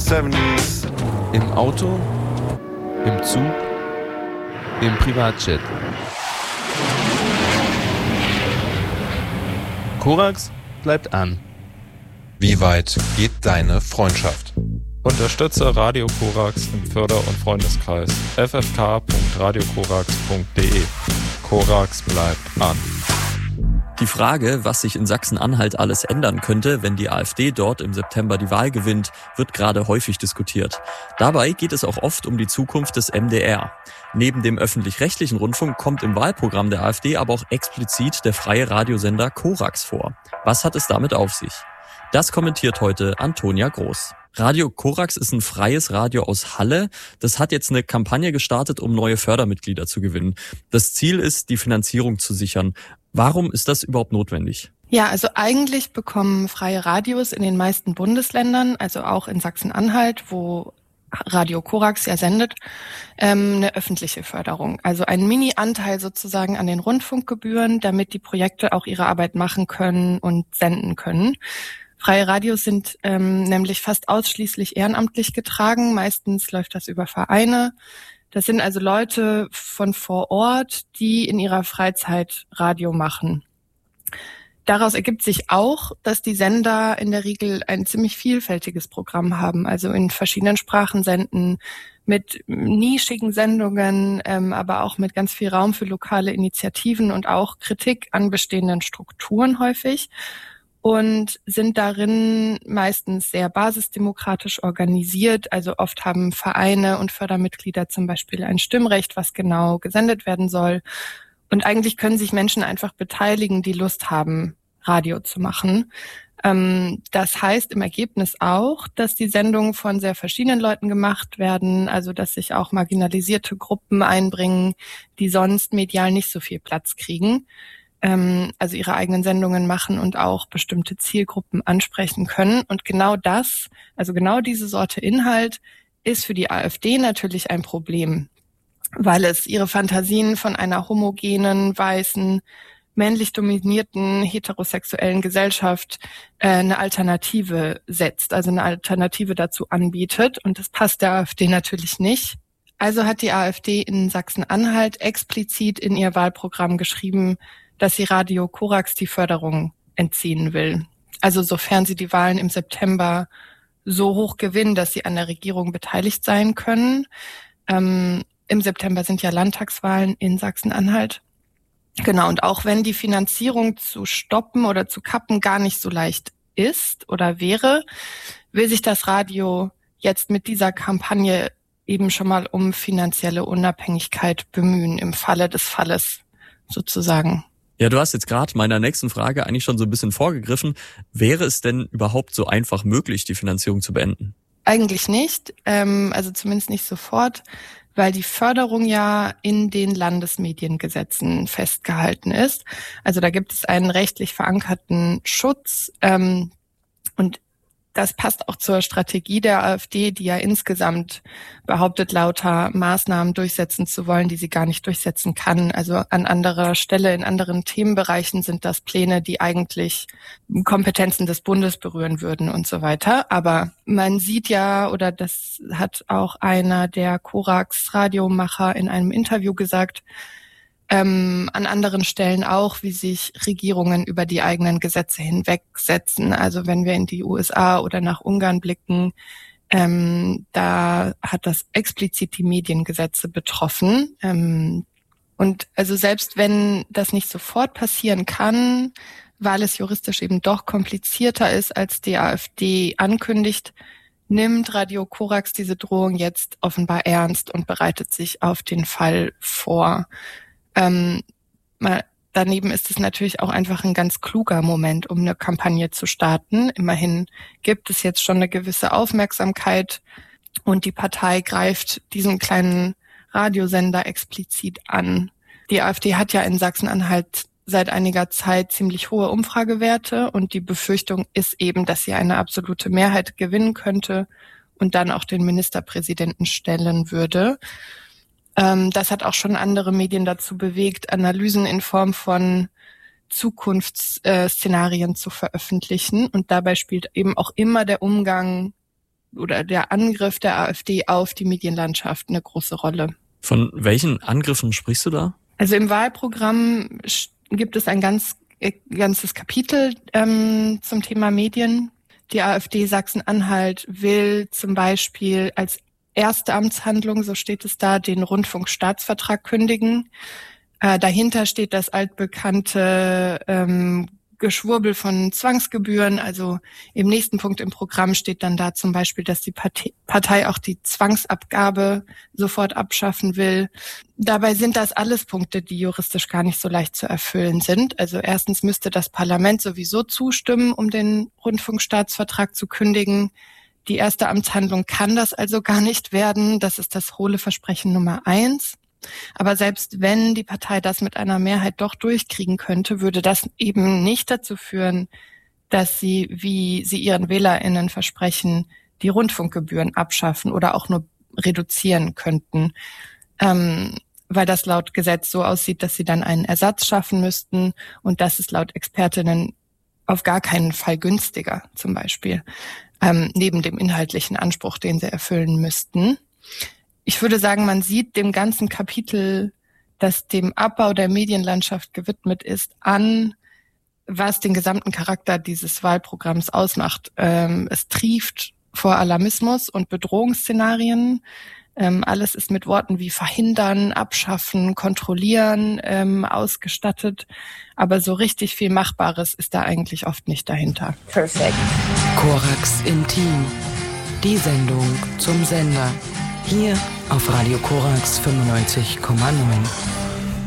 70s. Im Auto, im Zug, im Privatjet. Korax bleibt an. Wie weit geht deine Freundschaft? Unterstütze Radio Korax im Förder- und Freundeskreis ffk.radiokorax.de. Korax bleibt an. Die Frage, was sich in Sachsen-Anhalt alles ändern könnte, wenn die AfD dort im September die Wahl gewinnt, wird gerade häufig diskutiert. Dabei geht es auch oft um die Zukunft des MDR. Neben dem öffentlich-rechtlichen Rundfunk kommt im Wahlprogramm der AfD aber auch explizit der freie Radiosender Korax vor. Was hat es damit auf sich? Das kommentiert heute Antonia Groß. Radio Korax ist ein freies Radio aus Halle. Das hat jetzt eine Kampagne gestartet, um neue Fördermitglieder zu gewinnen. Das Ziel ist, die Finanzierung zu sichern. Warum ist das überhaupt notwendig? Ja, also eigentlich bekommen freie Radios in den meisten Bundesländern, also auch in Sachsen-Anhalt, wo Radio Korax ja sendet, eine öffentliche Förderung. Also ein Mini-Anteil sozusagen an den Rundfunkgebühren, damit die Projekte auch ihre Arbeit machen können und senden können. Freie Radios sind nämlich fast ausschließlich ehrenamtlich getragen. Meistens läuft das über Vereine. Das sind also Leute von vor Ort, die in ihrer Freizeit Radio machen. Daraus ergibt sich auch, dass die Sender in der Regel ein ziemlich vielfältiges Programm haben, also in verschiedenen Sprachen senden, mit nischigen Sendungen, aber auch mit ganz viel Raum für lokale Initiativen und auch Kritik an bestehenden Strukturen häufig. Und sind darin meistens sehr basisdemokratisch organisiert. Also oft haben Vereine und Fördermitglieder zum Beispiel ein Stimmrecht, was genau gesendet werden soll. Und eigentlich können sich Menschen einfach beteiligen, die Lust haben, Radio zu machen. Das heißt im Ergebnis auch, dass die Sendungen von sehr verschiedenen Leuten gemacht werden, also dass sich auch marginalisierte Gruppen einbringen, die sonst medial nicht so viel Platz kriegen. Also ihre eigenen Sendungen machen und auch bestimmte Zielgruppen ansprechen können. Und genau das, also genau diese Sorte Inhalt, ist für die AfD natürlich ein Problem, weil es ihre Fantasien von einer homogenen, weißen, männlich dominierten, heterosexuellen Gesellschaft eine Alternative setzt, also eine Alternative dazu anbietet. Und das passt der AfD natürlich nicht. Also hat die AfD in Sachsen-Anhalt explizit in ihr Wahlprogramm geschrieben, dass sie Radio Korax die Förderung entziehen will. Also sofern sie die Wahlen im September so hoch gewinnen, dass sie an der Regierung beteiligt sein können. Im September sind ja Landtagswahlen in Sachsen-Anhalt. Genau, und auch wenn die Finanzierung zu stoppen oder zu kappen gar nicht so leicht ist oder wäre, will sich das Radio jetzt mit dieser Kampagne eben schon mal um finanzielle Unabhängigkeit bemühen, im Falle des Falles sozusagen. Ja, du hast jetzt gerade meiner nächsten Frage eigentlich schon so ein bisschen vorgegriffen. Wäre es denn überhaupt so einfach möglich, die Finanzierung zu beenden? Eigentlich nicht, also zumindest nicht sofort, weil die Förderung ja in den Landesmediengesetzen festgehalten ist. Also da gibt es einen rechtlich verankerten Schutz und das passt auch zur Strategie der AfD, die ja insgesamt behauptet, lauter Maßnahmen durchsetzen zu wollen, die sie gar nicht durchsetzen kann. Also an anderer Stelle, in anderen Themenbereichen sind das Pläne, die eigentlich Kompetenzen des Bundes berühren würden und so weiter. Aber man sieht ja, oder das hat auch einer der Korax-Radiomacher in einem Interview gesagt, an anderen Stellen auch, wie sich Regierungen über die eigenen Gesetze hinwegsetzen. Also wenn wir in die USA oder nach Ungarn blicken, da hat das explizit die Mediengesetze betroffen. Und also selbst wenn das nicht sofort passieren kann, weil es juristisch eben doch komplizierter ist, als die AfD ankündigt, nimmt Radio Korax diese Drohung jetzt offenbar ernst und bereitet sich auf den Fall vor. Daneben ist es natürlich auch einfach ein ganz kluger Moment, um eine Kampagne zu starten. Immerhin gibt es jetzt schon eine gewisse Aufmerksamkeit und die Partei greift diesen kleinen Radiosender explizit an. Die AfD hat ja in Sachsen-Anhalt seit einiger Zeit ziemlich hohe Umfragewerte und die Befürchtung ist eben, dass sie eine absolute Mehrheit gewinnen könnte und dann auch den Ministerpräsidenten stellen würde. Das hat auch schon andere Medien dazu bewegt, Analysen in Form von Zukunftsszenarien zu veröffentlichen. Und dabei spielt eben auch immer der Umgang oder der Angriff der AfD auf die Medienlandschaft eine große Rolle. Von welchen Angriffen sprichst du da? Also im Wahlprogramm gibt es ein ganzes Kapitel zum Thema Medien. Die AfD Sachsen-Anhalt will zum Beispiel als erste Amtshandlung, so steht es da, den Rundfunkstaatsvertrag kündigen. Dahinter steht das altbekannte Geschwurbel von Zwangsgebühren. Also im nächsten Punkt im Programm steht dann da zum Beispiel, dass die Partei auch die Zwangsabgabe sofort abschaffen will. Dabei sind das alles Punkte, die juristisch gar nicht so leicht zu erfüllen sind. Also erstens müsste das Parlament sowieso zustimmen, um den Rundfunkstaatsvertrag zu kündigen. Die erste Amtshandlung kann das also gar nicht werden. Das ist das hohle Versprechen Nummer 1. Aber selbst wenn die Partei das mit einer Mehrheit doch durchkriegen könnte, würde das eben nicht dazu führen, dass sie, wie sie ihren WählerInnen versprechen, die Rundfunkgebühren abschaffen oder auch nur reduzieren könnten, weil das laut Gesetz so aussieht, dass sie dann einen Ersatz schaffen müssten und das ist laut Expertinnen auf gar keinen Fall günstiger, zum Beispiel, neben dem inhaltlichen Anspruch, den sie erfüllen müssten. Ich würde sagen, man sieht dem ganzen Kapitel, das dem Abbau der Medienlandschaft gewidmet ist, an, was den gesamten Charakter dieses Wahlprogramms ausmacht. Es trieft vor Alarmismus und Bedrohungsszenarien. Alles ist mit Worten wie verhindern, abschaffen, kontrollieren ausgestattet. Aber so richtig viel Machbares ist da eigentlich oft nicht dahinter. Perfekt. Korax Intim. Die Sendung zum Sender. Hier auf Radio Korax 95,9.